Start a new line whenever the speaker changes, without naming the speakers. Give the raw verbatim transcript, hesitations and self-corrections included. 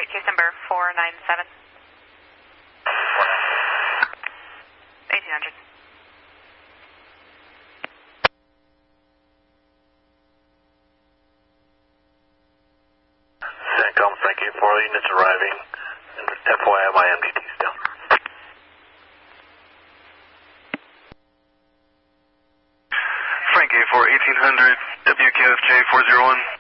case number four nine seven. eighteen hundred.
CENTCOM, thank you. Four units arriving. And F Y I, my M D T still.
Frank A four eighteen hundred, W K F J four zero one.